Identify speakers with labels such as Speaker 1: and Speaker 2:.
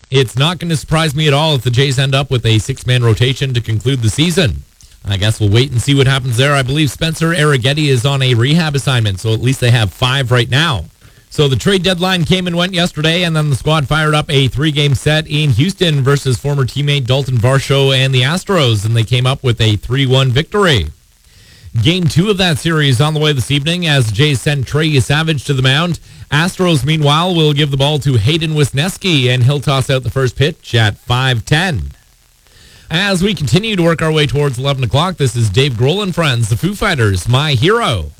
Speaker 1: It's not going to surprise me at all if the Jays end up with a six-man rotation to conclude the season. I guess we'll wait and see what happens there. I believe Spencer Arrighetti is on a rehab assignment, so at least they have 5 right now. So the trade deadline came and went yesterday, and then the squad fired up a 3-game set in Houston versus former teammate Dalton Varsho and the Astros, and they came up with a 3-1 victory. Game 2 of that series on the way this evening as the Jays send Trey Savage to the mound. Astros, meanwhile, will give the ball to Hayden Wesneski, and he'll toss out the first pitch at 5:10. As we continue to work our way towards 11 o'clock, this is Dave Grohl and Friends, the Foo Fighters, My Hero.